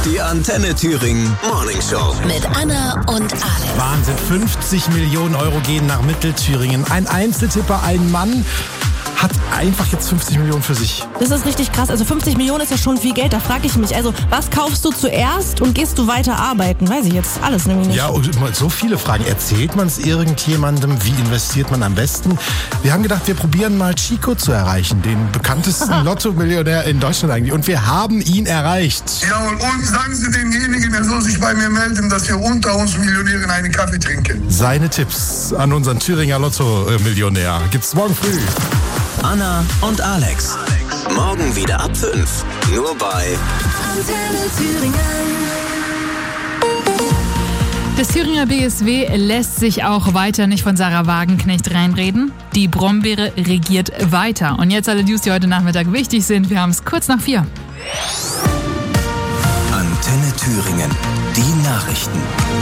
Die Antenne Thüringen Morning Show. Mit Anna und Alex. Wahnsinn, 50 Millionen Euro gehen nach Mittelthüringen. Ein Einzeltipper, ein Mann, hat einfach jetzt 50 Millionen für sich. Das ist richtig krass. Also 50 Millionen ist ja schon viel Geld. Da frage ich mich, also was kaufst du zuerst und gehst du weiter arbeiten? Weiß ich jetzt alles nämlich nicht. Ja, und so viele Fragen. Erzählt man es irgendjemandem? Wie investiert man am besten? Wir haben gedacht, wir probieren mal Chico zu erreichen, den bekanntesten Lotto-Millionär in Deutschland eigentlich. Und wir haben ihn erreicht. Ja, und sagen Sie demjenigen, er soll sich bei mir melden, dass wir unter uns Millionären einen Kaffee trinken. Seine Tipps an unseren Thüringer Lotto-Millionär gibt's morgen früh. Anna und Alex. Morgen wieder ab 5. Nur bei Antenne Thüringen. Das Thüringer BSW lässt sich auch weiter nicht von Sarah Wagenknecht reinreden. Die Brombeere regiert weiter. Und jetzt alle News, die heute Nachmittag wichtig sind. Wir haben es kurz nach 4. Antenne Thüringen. Die Nachrichten.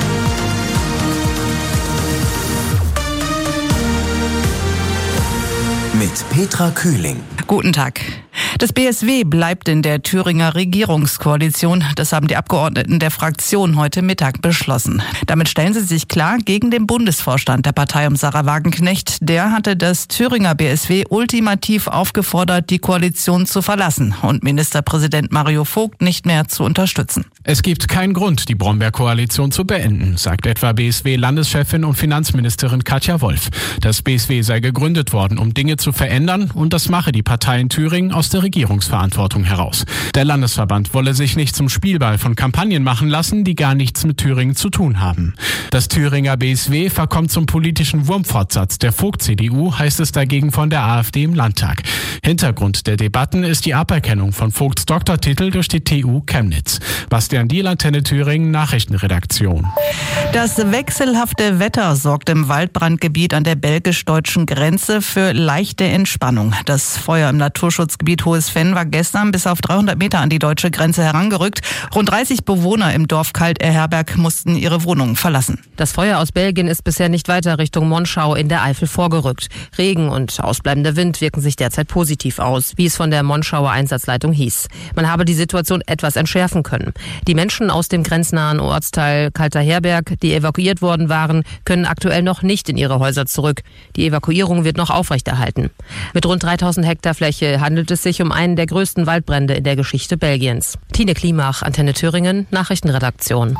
Mit Petra Kühling. Guten Tag. Das BSW bleibt in der Thüringer Regierungskoalition. Das haben die Abgeordneten der Fraktion heute Mittag beschlossen. Damit stellen sie sich klar gegen den Bundesvorstand der Partei um Sarah Wagenknecht. Der hatte das Thüringer BSW ultimativ aufgefordert, die Koalition zu verlassen und Ministerpräsident Mario Vogt nicht mehr zu unterstützen. Es gibt keinen Grund, die Brombeer-Koalition zu beenden, sagt etwa BSW-Landeschefin und Finanzministerin Katja Wolf. Das BSW sei gegründet worden, um Dinge zu verändern, und das mache die Partei in Thüringen aus der Regierungsverantwortung heraus. Der Landesverband wolle sich nicht zum Spielball von Kampagnen machen lassen, die gar nichts mit Thüringen zu tun haben. Das Thüringer BSW verkommt zum politischen Wurmfortsatz der Vogt-CDU, heißt es dagegen von der AfD im Landtag. Hintergrund der Debatten ist die Aberkennung von Vogts Doktortitel durch die TU Chemnitz. Bastian Diel, Antenne Thüringen, Nachrichtenredaktion. Das wechselhafte Wetter sorgt im Waldbrandgebiet an der belgisch-deutschen Grenze für leichte Entspannung. Das Feuer im Naturschutzgebiet Hohes Venn war gestern bis auf 300 Meter an die deutsche Grenze herangerückt. Rund 30 Bewohner im Dorf Kalterherberg mussten ihre Wohnungen verlassen. Das Feuer aus Belgien ist bisher nicht weiter Richtung Monschau in der Eifel vorgerückt. Regen und ausbleibender Wind wirken sich derzeit positiv aus, wie es von der Monschauer Einsatzleitung hieß. Man habe die Situation etwas entschärfen können. Die Menschen aus dem grenznahen Ortsteil Kalterherberg, die evakuiert worden waren, können aktuell noch nicht in ihre Häuser zurück. Die Evakuierung wird noch aufrechterhalten. Mit rund 3000 Hektar Fläche handelt es sich um einen der größten Waldbrände in der Geschichte Belgiens. Tine Klimach, Antenne Thüringen, Nachrichtenredaktion.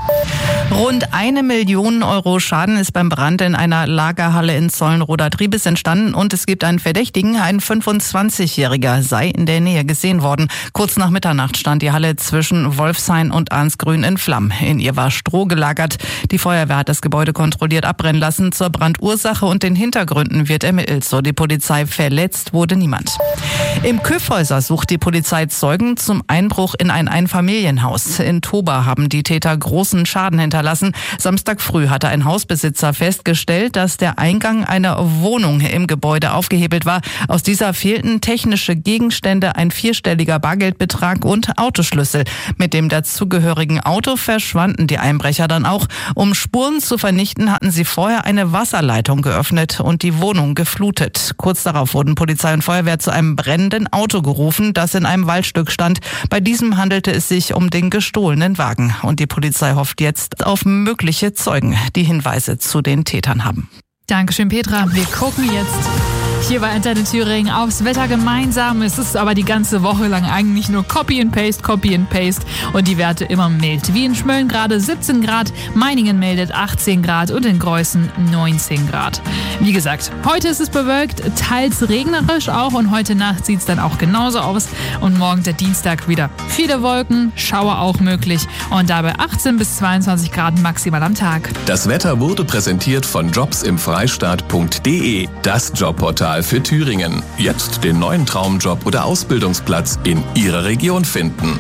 Rund 1 Million Euro Schaden ist beim Brand in einer Lagerhalle in Zollenroda-Triebes entstanden und es gibt einen Verdächtigen. Ein 25-Jähriger sei in der Nähe gesehen worden. Kurz nach Mitternacht stand die Halle zwischen Wolfshain und Arnsgrün in Flammen. In ihr war Stroh gelagert. Die Feuerwehr hat das Gebäude kontrolliert abbrennen lassen. Zur Brandursache und den Hintergründen wird ermittelt, so die Polizei. Verletzt wurde niemand. Im Kyffhäuser sucht die Polizei Zeugen zum Einbruch in ein Einfamilienhaus. In Toba haben die Täter großen Schaden hinterlassen. Samstag früh hatte ein Hausbesitzer festgestellt, dass der Eingang einer Wohnung im Gebäude aufgehebelt war. Aus dieser fehlten technische Gegenstände, ein 4-stelliger Bargeldbetrag und Autoschlüssel. Mit dem dazugehörigen Auto verschwanden die Einbrecher dann auch. Um Spuren zu vernichten, hatten sie vorher eine Wasserleitung geöffnet und die Wohnung geflutet. Kurz darauf wurden Polizei und Feuerwehr zu einem brennenden Auto gerufen, das in einem Waldstück stand. Bei diesem handelte es sich um den gestohlenen Wagen. Und die Polizei hofft jetzt auf mögliche Zeugen, die Hinweise zu den Tätern haben. Dankeschön, Petra. Wir gucken jetzt hier bei Antenne Thüringen aufs Wetter gemeinsam. Es ist aber die ganze Woche lang eigentlich nur Copy and Paste und die Werte immer mild. Wie in Schmölln gerade 17 Grad, Meiningen meldet 18 Grad und in Greußen 19 Grad. Wie gesagt, heute ist es bewölkt, teils regnerisch auch und heute Nacht sieht es dann auch genauso aus und morgen der Dienstag wieder viele Wolken, Schauer auch möglich und dabei 18 bis 22 Grad maximal am Tag. Das Wetter wurde präsentiert von jobsimfreistaat.de, das Jobportal für Thüringen. Jetzt den neuen Traumjob oder Ausbildungsplatz in Ihrer Region finden.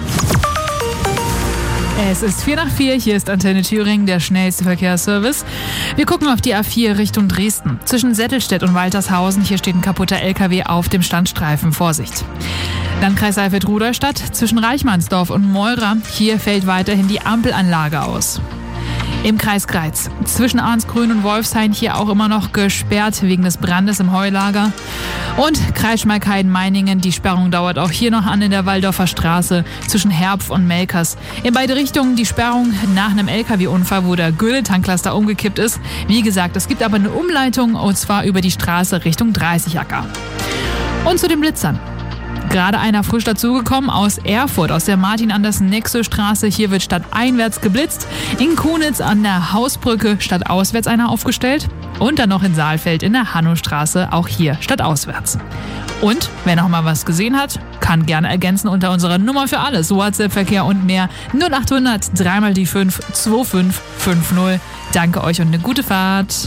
Es ist 3:04, hier ist Antenne Thüringen, der schnellste Verkehrsservice. Wir gucken auf die A4 Richtung Dresden. Zwischen Settelstedt und Waltershausen, hier steht ein kaputter LKW auf dem Standstreifen. Vorsicht. Landkreis Saalfeld-Rudolstadt, zwischen Reichmannsdorf und Meurer, hier fällt weiterhin die Ampelanlage aus. Im Kreis Greiz. Zwischen Arnsgrün und Wolfshain hier auch immer noch gesperrt wegen des Brandes im Heulager. Und Kreis Schmalkalden-Meiningen. Die Sperrung dauert auch hier noch an in der Waldorfer Straße zwischen Herpf und Melkers. In beide Richtungen die Sperrung nach einem LKW-Unfall, wo der Gülle-Tanklaster umgekippt ist. Wie gesagt, es gibt aber eine Umleitung und zwar über die Straße Richtung 30acker. Und zu den Blitzern. Gerade einer frisch dazugekommen aus Erfurt, aus der Martin-Andersen-Nexö-Straße. Hier wird stadteinwärts geblitzt. In Kunitz an der Hausbrücke stadtauswärts einer aufgestellt. Und dann noch in Saalfeld in der Hannostraße, auch hier stadtauswärts. Und wer noch mal was gesehen hat, kann gerne ergänzen unter unserer Nummer für alles. WhatsApp-Verkehr und mehr 0800 3 die 5 2550. Danke euch und eine gute Fahrt.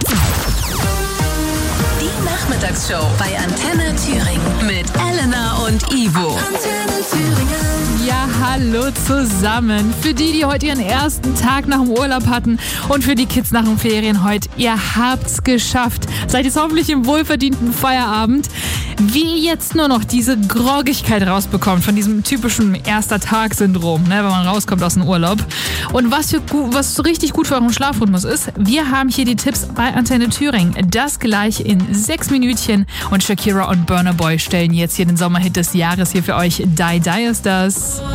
Nachmittagsshow bei Antenne Thüringen mit Elena und Ivo. Antenne Thüringen. Ja, hallo zusammen. Für die heute ihren ersten Tag nach dem Urlaub hatten und für die Kids nach den Ferien heute, ihr habt's geschafft. Seid jetzt hoffentlich im wohlverdienten Feierabend. Wie ihr jetzt nur noch diese Groggigkeit rausbekommt von diesem typischen Erster-Tag-Syndrom, ne, wenn man rauskommt aus dem Urlaub. Und was so richtig gut für euren Schlafrhythmus ist, wir haben hier die Tipps bei Antenne Thüringen. Das gleich in 6 Minütchen. Und Shakira und Burna Boy stellen jetzt hier den Sommerhit des Jahres hier für euch. Die Die ist das.